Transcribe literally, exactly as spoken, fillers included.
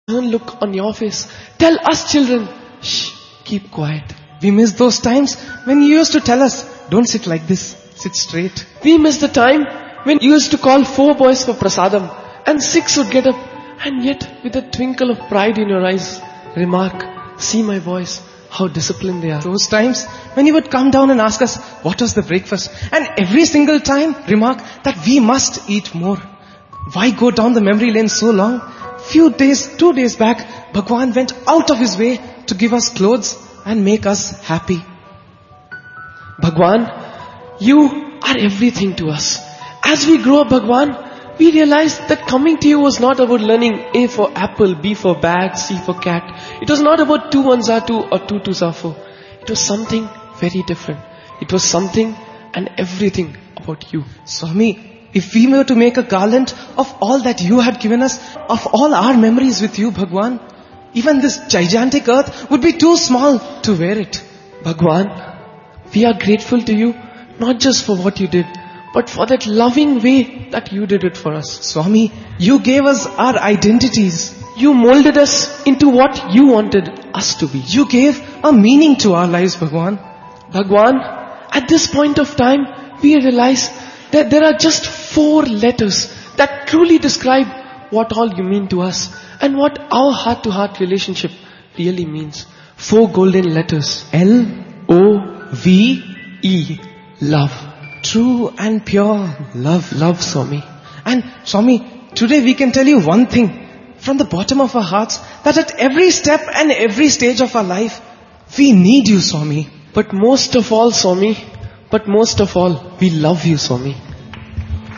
look on your face. Tell us children, shh, keep quiet. We miss those times when you used to tell us, don't sit like this, sit straight. We miss the time when you used to call four boys for prasadam and six would get up and yet with a twinkle of pride in your eyes, remark, see my boys, how disciplined they are. Those times when you would come down and ask us, what was the breakfast? And every single time remark that we must eat more. Why go down the memory lane so long? Few days, two days back, Bhagwan went out of his way to give us clothes and make us happy. Bhagwan, you are everything to us. As we grow up, Bhagwan, we realized that coming to you was not about learning A for apple, B for bag, C for cat. It was not about two ones are two or two twos are four. It was something very different. It was something and everything about you. Swami, if we were to make a garland of all that you had given us, of all our memories with you, Bhagwan, even this gigantic earth would be too small to wear it. Bhagwan, we are grateful to you, not just for what you did, but for that loving way that you did it for us. Swami, you gave us our identities. You molded us into what you wanted us to be. You gave a meaning to our lives, Bhagwan. Bhagwan, at this point of time, we realize that there are just four letters that truly describe what all you mean to us and what our heart-to-heart relationship really means. Four golden letters. L O V E. Love. True and pure love. Love, Swami. And Swami, today we can tell you one thing from the bottom of our hearts, that at every step and every stage of our life, we need you, Swami. But most of all, Swami, but most of all, we love you, Swami.